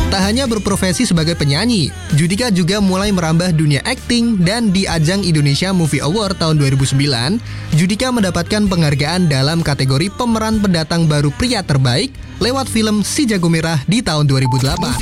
Tak hanya berprofesi sebagai penyanyi, Judika juga mulai merambah dunia akting dan di ajang Indonesia Movie Award tahun 2009, Judika mendapatkan penghargaan dalam kategori pemeran pendatang baru pria terbaik lewat film Si Jago Merah di tahun 2008.